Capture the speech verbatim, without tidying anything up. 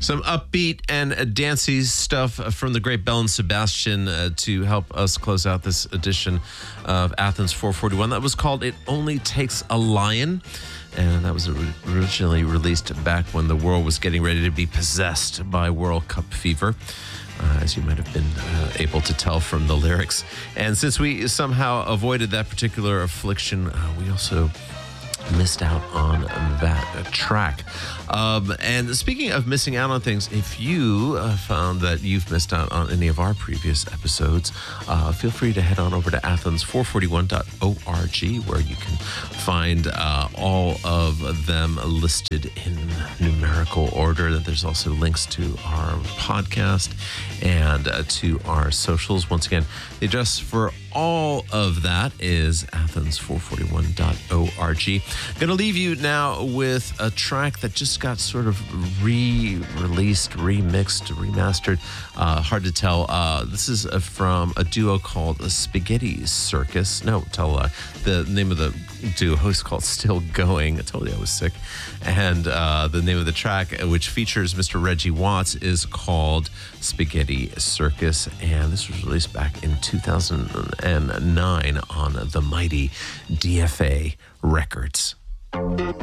Some upbeat and uh, dancey stuff from the great Belle and Sebastian uh, to help us close out this edition of Athens four forty-one. That was called It Only Takes a Lion. And that was originally released back when the world was getting ready to be possessed by World Cup fever, uh, as you might have been uh, able to tell from the lyrics. And since we somehow avoided that particular affliction, uh, we also missed out on that track. Um, and speaking of missing out on things, if you uh, found that you've missed out on any of our previous episodes, uh, feel free to head on over to athens four forty-one dot org, where you can find uh, all of them listed in numerical order. There's also links to our podcast and uh, to our socials. Once again, the address for all of that is athens four forty-one dot org. Going to leave you now with a track that just got sort of re-released, remixed, remastered. Uh, hard to tell. Uh, this is uh, from a duo called Spaghetti Circus. No, tell a lie. The name of the duo is called Still Going. I told you I was sick. And uh, the name of the track, which features Mister Reggie Watts, is called Spaghetti Circus. And this was released back in two thousand nine on the mighty D F A Records.